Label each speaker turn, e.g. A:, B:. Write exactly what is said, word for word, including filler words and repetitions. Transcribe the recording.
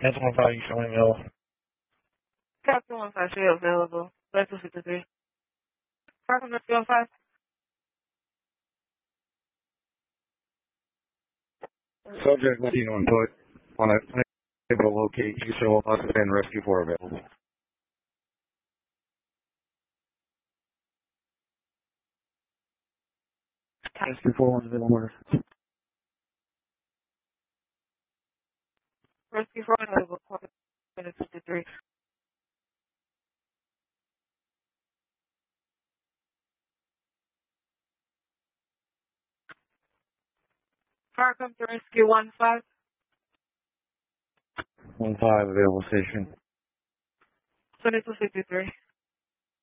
A: That's one five, you showing available.
B: Captain one five, show available. That's two fifty-three. Falcon Rescue one five.
C: Subject nineteen on foot. On a able to locate you, so us and rescue four available. Rescue four one's available.
B: Rescue four available. Minute fifty-three. Falcon to Rescue one five.
C: One five available station.
B: twenty-two fifty-three.